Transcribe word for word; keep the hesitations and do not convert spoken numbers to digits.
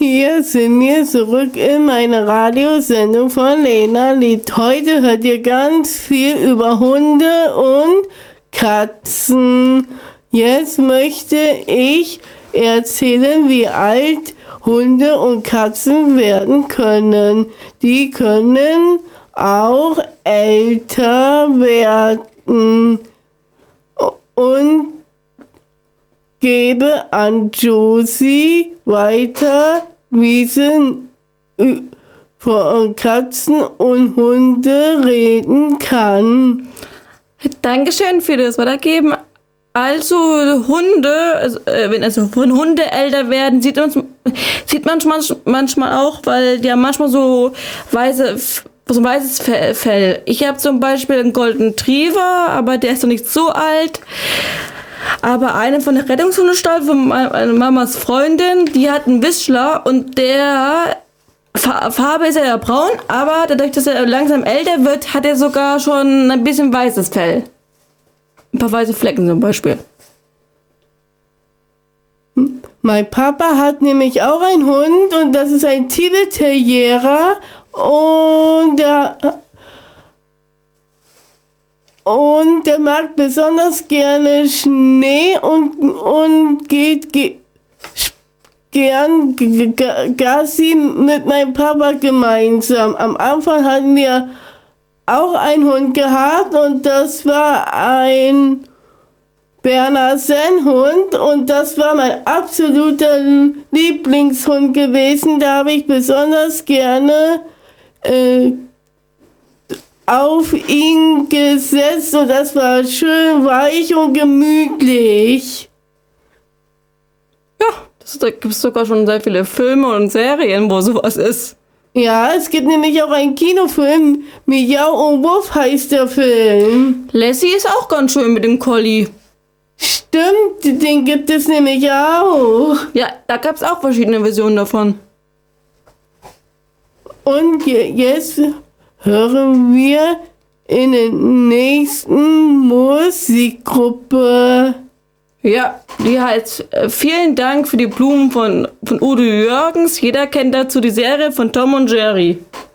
hier sind wir zurück in meiner Radiosendung von Lena Lied. Heute hört ihr ganz viel über Hunde und Katzen. Jetzt möchte ich erzählen, wie alt Hunde und Katzen werden können. Die können auch älter werden. Und gebe an Josie weiter, wie sie von Katzen und Hunde reden kann. Dankeschön für das Weitergeben. Also Hunde, also, äh, wenn also wenn Hunde älter werden, sieht man sieht man manchmal auch, weil die haben manchmal so weiße so ein weißes Fell. Ich habe zum Beispiel einen Golden Retriever, aber der ist noch nicht so alt. Aber eine von der Rettungshundestall von meiner Mamas Freundin, die hat einen Whistler und der Farbe ist ja braun, aber dadurch, dass er langsam älter wird, hat er sogar schon ein bisschen weißes Fell. Ein paar weiße Flecken zum Beispiel. Mein Papa hat nämlich auch einen Hund und das ist ein Tibet Terrier und der Und der mag besonders gerne Schnee und, und geht ge, gern g, g, Gassi mit meinem Papa gemeinsam. Am Anfang hatten wir auch einen Hund gehabt und das war ein Berner Sennhund und das war mein absoluter Lieblingshund gewesen. Da habe ich besonders gerne äh, auf ihn gesetzt und das war schön weich und gemütlich. Ja, das, da gibt es sogar schon sehr viele Filme und Serien, wo sowas ist. Ja, es gibt nämlich auch einen Kinofilm, Miau und Wuff heißt der Film. Lassie ist auch ganz schön mit dem Collie. Stimmt, den gibt es nämlich auch. Ja, da gab es auch verschiedene Versionen davon. Und jetzt hören wir in der nächsten Musikgruppe. Ja, die heißt äh, Vielen Dank für die Blumen von, von Udo Jürgens. Jeder kennt dazu die Serie von Tom und Jerry.